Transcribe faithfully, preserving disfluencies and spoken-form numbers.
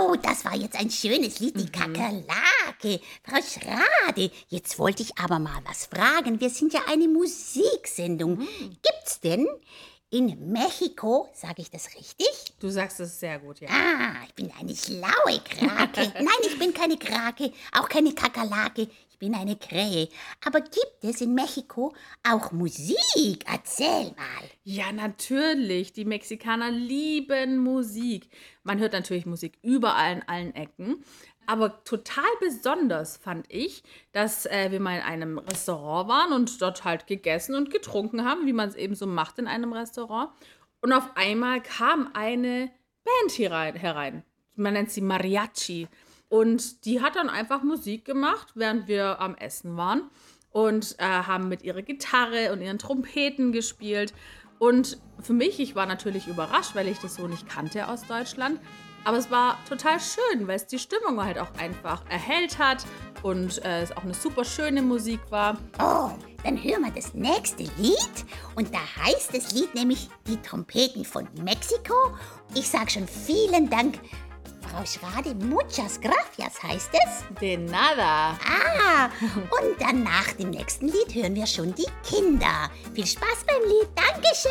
Oh, das war jetzt ein schönes Lied, die Kakerlake. Frau Schrade, jetzt wollte ich aber mal was fragen. Wir sind ja eine Musiksendung. Gibt's denn in Mexiko, sage ich das richtig? Du sagst es sehr gut, ja. Ah, ich bin eine schlaue Krake. Nein, ich bin keine Krake, auch keine Kakerlake. Ich bin eine Krähe. Aber gibt es in Mexiko auch Musik? Erzähl mal. Ja, natürlich. Die Mexikaner lieben Musik. Man hört natürlich Musik überall in allen Ecken. Aber total besonders fand ich, dass äh, wir mal in einem Restaurant waren und dort halt gegessen und getrunken haben, wie man es eben so macht in einem Restaurant. Und auf einmal kam eine Band hier rein, herein. Man nennt sie Mariachi. Und die hat dann einfach Musik gemacht, während wir am Essen waren. Und äh, haben mit ihrer Gitarre und ihren Trompeten gespielt. Und für mich, ich war natürlich überrascht, weil ich das so nicht kannte aus Deutschland. Aber es war total schön, weil es die Stimmung halt auch einfach erhellt hat und äh, es auch eine super schöne Musik war. Oh, dann hören wir das nächste Lied. Und da heißt das Lied nämlich Die Trompeten von Mexiko. Ich sag schon vielen Dank, Frau Schrade. Muchas gracias heißt es. De nada. Ah, und dann nach dem nächsten Lied hören wir schon die Kinder. Viel Spaß beim Lied. Dankeschön.